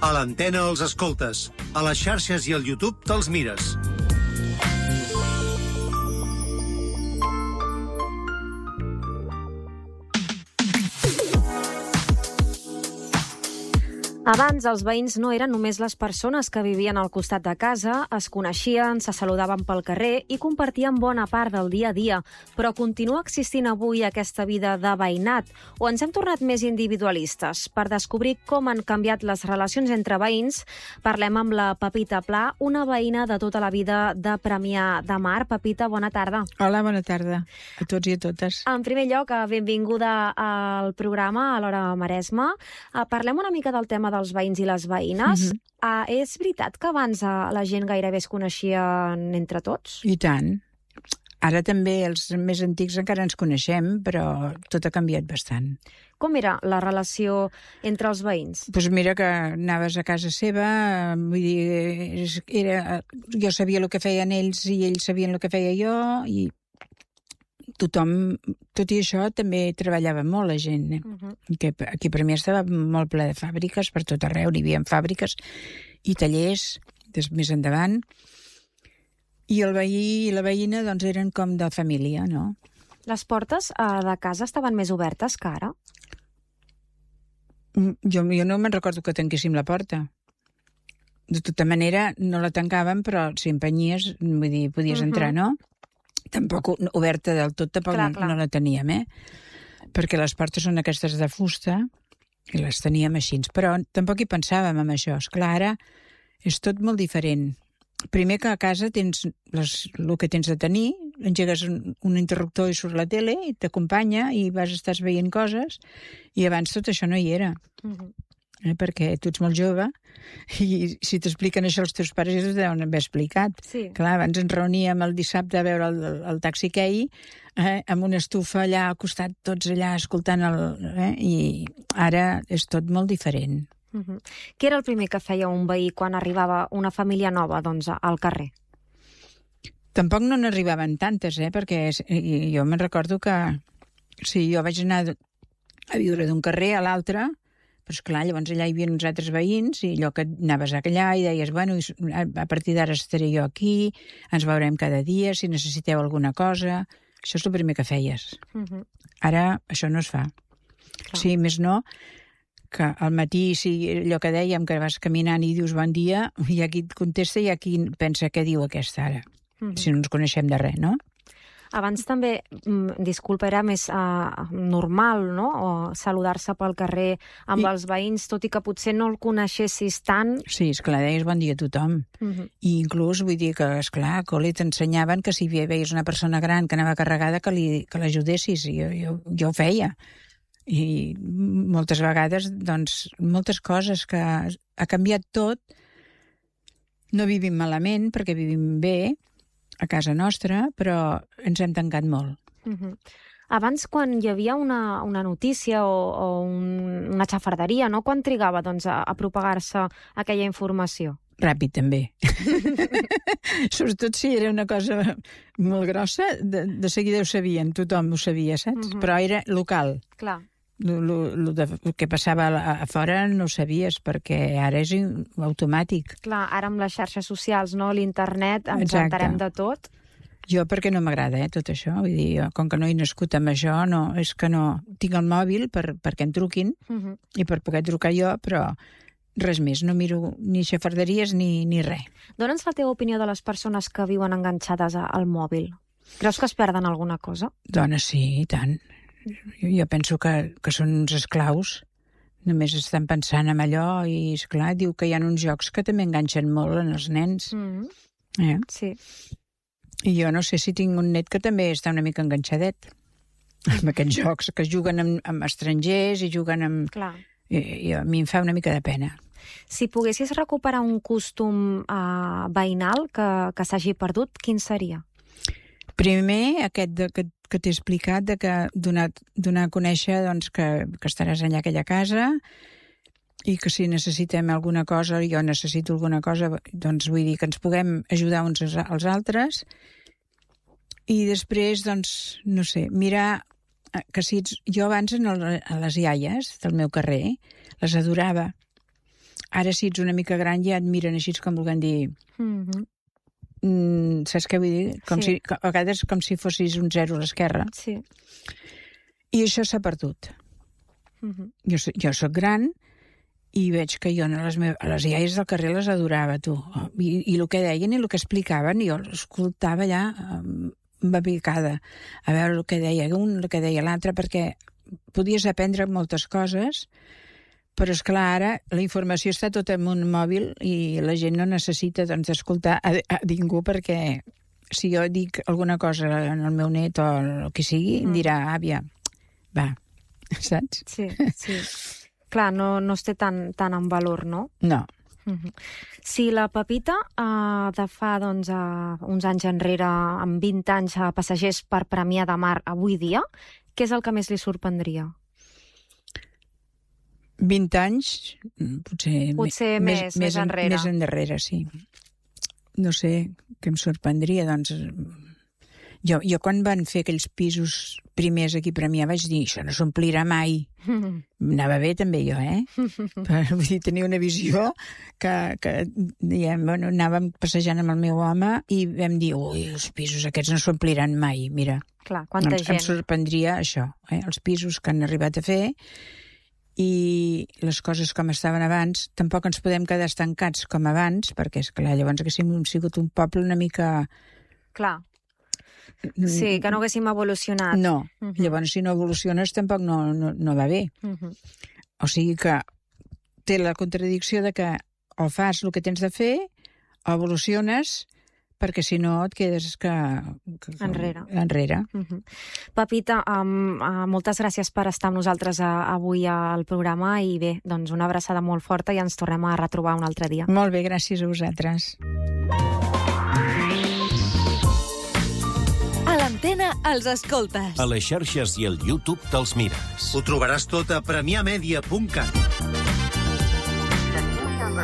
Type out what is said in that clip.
A l'antena els escoltes, a les xarxes i al YouTube te'ls mires. Abans, els veïns no eren només les persones que vivien al costat de casa, es coneixien, se saludaven pel carrer i compartien bona part del dia a dia, però continua existint avui aquesta vida de veïnat, o ens hem tornat més individualistes. Per descobrir com han canviat les relacions entre veïns, parlem amb la Pepita Pla, una veïna de tota la vida de Premià de Mar. Pepita, bona tarda. Hola, bona tarda a tots i a totes. En primer lloc, benvinguda al programa a l'Hora Maresme. Parlem una mica del tema dels veïns i les veïnes. És veritat que abans la gent gairebé es coneixien entre tots? I tant. Ara també els més antics encara ens coneixem, però tot ha canviat bastant. Com era la relació entre els veïns? Doncs mira que anaves a casa seva, vull dir, jo sabia el que feien ells i ells sabien el que feia jo, i tothom, tot i això, també treballava molt la gent. Que aquí per mi estava molt ple de fàbriques, per tot arreu hi havia fàbriques i tallers, més endavant. I el veí i la veïna doncs eren com de família, no? Les portes de casa estaven més obertes que ara? Jo no me'n recordo que tanquéssim la porta. De tota manera, no la tancàvem, però si empenyies, vull dir, podies entrar, no? Tampoc oberta del tot, tampoc no la teníem, perquè les portes són aquestes de fusta i les teníem així, però tampoc hi pensàvem en això. Esclar, ara és tot molt diferent. Primer que a casa tens el que tens de tenir, engegues un interruptor i surt la tele i t'acompanya i estàs veient coses, i abans tot això no hi era. Perquè tu ets molt jove i si t'expliquen això els teus pares ja t'ho deuen haver explicat. Sí. Clar, abans ens reuníem el dissabte a veure el Taxi Key amb una estufa allà al costat, tots allà escoltant i ara és tot molt diferent. Què era el primer que feia un veí quan arribava una família nova al carrer? Tampoc no n'arribaven tantes, perquè jo me'n recordo que jo vaig anar a viure d'un carrer a l'altre. Però esclar, llavors allà hi havia uns altres veïns i allò que anaves allà i deies, bueno, a partir d'ara estaré jo aquí, ens veurem cada dia, si necessiteu alguna cosa. Això és el primer que feies. Ara això no es fa. Sí, més no, que al matí, allò que dèiem, que vas caminant i dius bon dia, hi ha qui et contesta i hi ha qui pensa què diu aquesta ara, si no ens coneixem de res, no? Abans també, disculpa, era més normal, no?, o saludar-se pel carrer amb els veïns, tot i que potser no el coneixessis tant. Sí, esclar, deies bon dia a tothom. I inclús, vull dir que, esclar, a col·le t'ensenyaven que si veies una persona gran que anava carregada que l'ajudessis, i jo ho feia. I moltes vegades, doncs, moltes coses que ha canviat tot. No vivim malament, perquè vivim bé a casa nostra, però ens hem tancat molt. Abans, quan hi havia una notícia o una xafarderia, no? Quan trigava a propagar-se aquella informació? Ràpid, també. Sobretot si era una cosa molt grossa, de seguida ho sabien, tothom ho sabia, saps? Però era local. Clar. El que passava a fora no ho sabies, perquè ara és automàtic. Clar, ara amb les xarxes socials, no, l'internet, ens enterem de tot. Jo perquè no m'agrada, tot això. Vull dir, com que no he nascut amb això, és que no... Tinc el mòbil perquè em truquin i per poder trucar jo, però res més. No miro ni xafarderies ni res. Dóna'ns la teva opinió de les persones que viuen enganxades al mòbil. Creus que es perden alguna cosa? Dona, sí, i tant. Jo penso que són uns esclaus, només estan pensant en allò i, esclar, diu que hi ha uns jocs que també enganxen molt en els nens. Sí. I jo no sé si tinc un net que també està una mica enganxadet amb aquests jocs que juguen amb estrangers i juguen amb... Clar. I a mi em fa una mica de pena. Si poguessis recuperar un costum veïnal que s'hagi perdut, quin seria? Primer, aquest que t'he explicat, de que donar a conèixer doncs, que estaràs allà a aquella casa i que si necessitem alguna cosa, jo necessito alguna cosa, doncs vull dir que ens puguem ajudar uns als altres. I després, doncs, no sé, mirar que si jo abans a les iaies del meu carrer les adorava. ara si ets una mica gran ja et miren així com volent dir... saps què vull dir? A vegades com si fossis un 0 a l'esquerra. Sí. I això s'ha perdut. Jo soc gran i veig que jo a les iaies del carrer les adorava, tu. I el que deien i el que explicaven, jo l'escoltava allà embabicada, a veure el que deia un, el que deia l'altre, perquè podies aprendre moltes coses, però és clar, ara la informació està tota en un mòbil i la gent no necessita escoltar a ningú, perquè si jo dic alguna cosa en el meu net o el que sigui, em dirà, àvia, va, saps? Sí. Clar, no es té tant en valor, no? No. Si la Pepita de fa uns anys enrere, amb 20 anys, passegés per Premià de Mar avui dia, què és el que més li sorprendria? 20 anys, potser més enrere. Més endarrere, sí. No sé què em sorprendria, doncs... Jo quan van fer aquells pisos primers aquí a Premià vaig dir, això no s'omplirà mai. Anava bé també jo, Vull dir, tenia una visió que anàvem passejant amb el meu home i vam dir, ui, els pisos aquests no s'ompliran mai, mira. Clar, quanta gent. Em sorprendria això, els pisos que han arribat a fer i les coses com estaven abans. Tampoc ens podem quedar estancats com abans, perquè, esclar, llavors haguéssim sigut un poble una mica... Clar. Sí, que no haguéssim evolucionat. No, llavors si no evoluciones tampoc no va bé. O sigui que té la contradicció de que o fas el que tens de fer o evoluciones, perquè si no et quedes enrere. Pepita, moltes gràcies per estar amb nosaltres avui al programa i bé, doncs una abraçada molt forta i ens tornem a retrobar un altre dia. Molt bé, gràcies a vosaltres. A l'Antena els escoltes. A les xarxes i al YouTube te'ls mires. Ho trobaràs tot a premiamedia.cat.